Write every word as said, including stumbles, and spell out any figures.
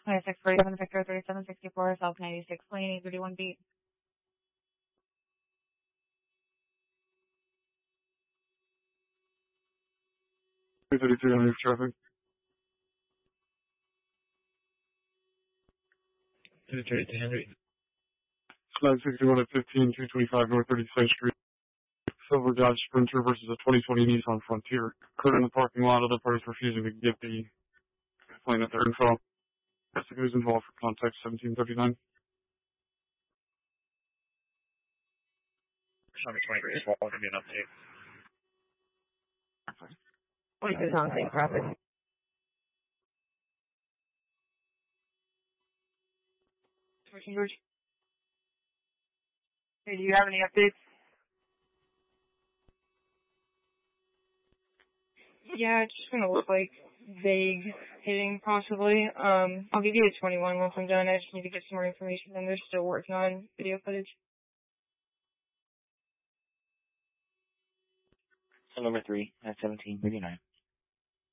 ninety-six forty-seven, Victor thirty-seven sixty-four, South ninety-six Lane, eight thirty-one beat. two thirty-three on your traffic. two thirty-three Henry. nine sixty-one at fifteen, two twenty-five North thirty-second Street. Silver Dodge Sprinter versus a twenty twenty Nissan Frontier. Current in the parking lot, other parties refusing to give the complainant their info. Jessica who's involved for contact seventeen thirty-nine. Number twenty-three is wall, give me an update. twenty-two on same traffic. George. Hey, do you have any updates? Yeah, it's just gonna look like vague hitting, possibly. Um, I'll give you a twenty-one once I'm done. I just need to get some more information, and they're still working on video footage. So number three at seventeen thirty-nine.